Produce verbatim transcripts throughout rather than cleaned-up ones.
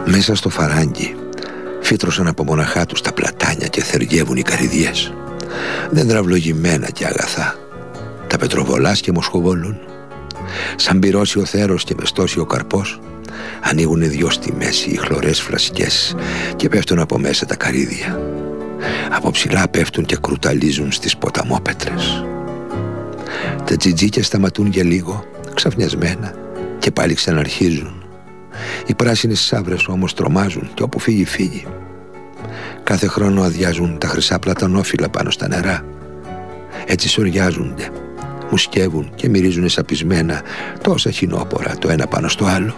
Μέσα στο φαράγγι φύτρωσαν από μοναχά τους τα πλατάνια και θεριεύουν οι καρυδιές. Δέντρα βλογημένα και αγαθά, τα πετροβολάς και μοσχοβολούν. Σαν πυρώσει ο θέρος και μεστώσει ο καρπός, ανοίγουνε δυο στη μέση οι χλωρές φλασκές και πέφτουν από μέσα τα καρύδια. Από ψηλά πέφτουν και κρουταλίζουν στις ποταμόπετρες. Τα τζιτζίκια σταματούν για λίγο, ξαφνιασμένα, και πάλι ξαναρχίζουν. Οι πράσινες σαύρες όμως τρομάζουν και όπου φύγει φύγει. Κάθε χρόνο αδειάζουν τα χρυσά πλατανόφυλλα πάνω στα νερά. Έτσι σοριάζονται, μουσκεύουν και μυρίζουν σαπισμένα τόσα χινόπορα το ένα πάνω στο άλλο.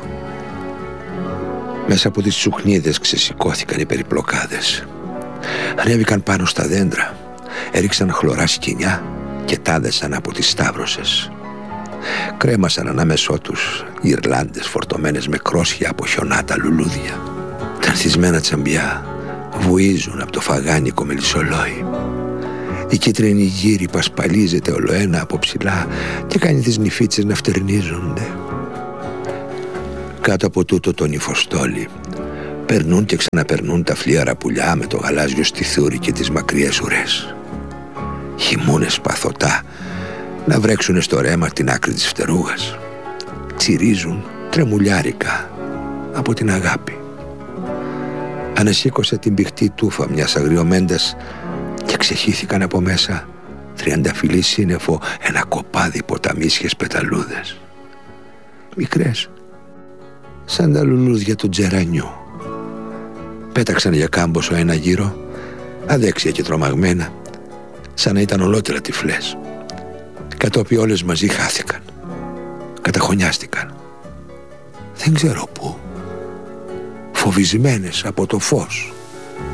Μέσα από τις τσουχνίδες ξεσηκώθηκαν οι περιπλοκάδες. Ανέβηκαν πάνω στα δέντρα, έριξαν χλωρά σκοινιά και τάδεσαν από τις σταύρωσες. Κρέμασαν ανάμεσό τους γυρλάντες φορτωμένες με κρόσια από χιονάτα λουλούδια. Τα ανθισμένα τσαμπιά βουίζουν από το φαγάνικο μελισσολόι. Η κίτρινη γύρι πασπαλίζεται ολοένα από ψηλά και κάνει τις νυφίτσες να φτερνίζονται. Κάτω από τούτο το νυφοστόλι περνούν και ξαναπερνούν τα φλίαρα πουλιά με το γαλάζιο στιθούρι και τις μακριές ουρές. Χειμώνες παθωτά να βρέξουνε στο ρέμα την άκρη της φτερούγας. Τσιρίζουν τρεμουλιάρικα από την αγάπη. Ανεσήκωσε την πηχτή τούφα μιας αγριομέντας και ξεχύθηκαν από μέσα τριανταφυλλή σύννεφο ένα κοπάδι ποταμίσιες πεταλούδες. Μικρές, σαν τα λουλούδια του τζερανιού. Πέταξαν για κάμποσο ένα γύρο, αδέξια και τρομαγμένα, σαν να ήταν ολότερα τυφλές. Κατόπι όλες μαζί χάθηκαν, καταχωνιάστηκαν. Δεν ξέρω πού, φοβισμένες από το φως.